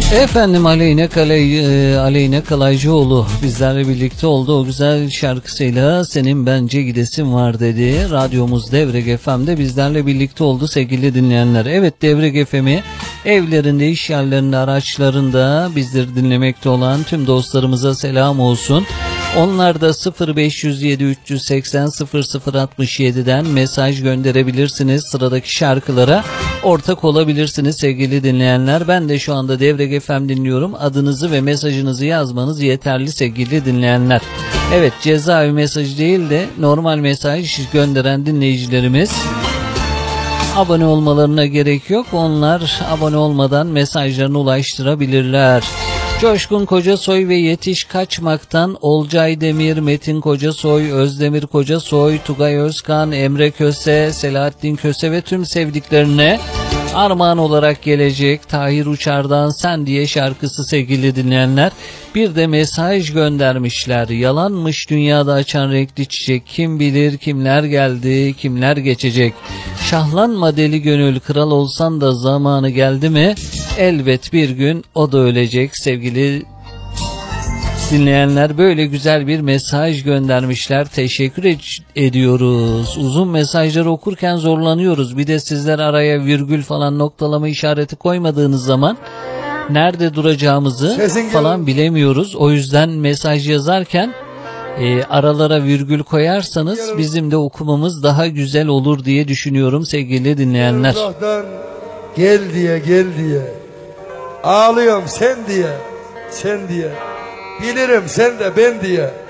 Efendim Aleyna Kalaycıoğlu bizlerle birlikte oldu. O güzel şarkısıyla senin bence gidesin var dedi. Radyomuz Devrek FM'de bizlerle birlikte oldu sevgili dinleyenler. Evet, Devrek FM'i evlerinde, iş yerlerinde, araçlarında bizleri dinlemekte olan tüm dostlarımıza selam olsun. Onlar da 0507 380 0067'den mesaj gönderebilirsiniz. Sıradaki şarkılara ortak olabilirsiniz sevgili dinleyenler. Ben de şu anda Devrek FM dinliyorum. Adınızı ve mesajınızı yazmanız yeterli sevgili dinleyenler. Evet, cezaevi mesajı değil de normal mesaj gönderen dinleyicilerimiz abone olmalarına gerek yok. Onlar abone olmadan mesajlarını ulaştırabilirler. Coşkun Kocasoy ve Yetiş Kaçmak'tan Olcay Demir, Metin Kocasoy, Özdemir Kocasoy, Tugay Özkan, Emre Köse, Selahattin Köse ve tüm sevdiklerine armağan olarak gelecek Tahir Uçar'dan Sen diye şarkısı sevgili dinleyenler. Bir de mesaj göndermişler. Yalanmış dünyada açan renkli çiçek. Kim bilir kimler geldi, kimler geçecek. Şahlanma deli gönül, kral olsan da zamanı geldi mi? Elbet bir gün o da ölecek sevgili dinleyenler. Böyle güzel bir mesaj göndermişler. Teşekkür ediyoruz. Uzun mesajları okurken zorlanıyoruz. Bir de sizler araya virgül falan noktalama işareti koymadığınız zaman nerede duracağımızı falan bilemiyoruz. O yüzden mesaj yazarken aralara virgül koyarsanız bizim de okumamız daha güzel olur diye düşünüyorum sevgili dinleyenler. Gel diye gel diye ağlıyorum sen diye, sen diye bilirim sen de ben diye.